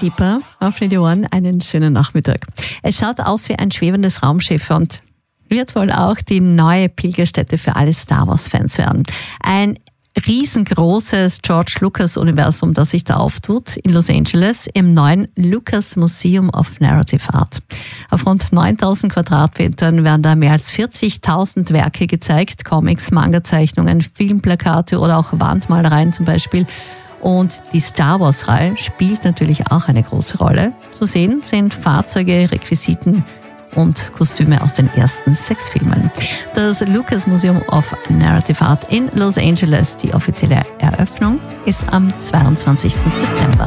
Lipa auf Radio One. Einen schönen Nachmittag. Es schaut aus wie ein schwebendes Raumschiff und wird wohl auch die neue Pilgerstätte für alle Star Wars-Fans werden. Ein riesengroßes George Lucas-Universum, das sich da auftut in Los Angeles im neuen Lucas Museum of Narrative Art. Auf rund 9000 Quadratmetern werden da mehr als 40.000 Werke gezeigt, Comics, Manga-Zeichnungen, Filmplakate oder auch Wandmalereien zum Beispiel. Und die Star Wars-Reihe spielt natürlich auch eine große Rolle. Zu sehen sind Fahrzeuge, Requisiten und Kostüme aus den ersten 6 Filmen. Das Lucas Museum of Narrative Art in Los Angeles, die offizielle Eröffnung ist am 22. September.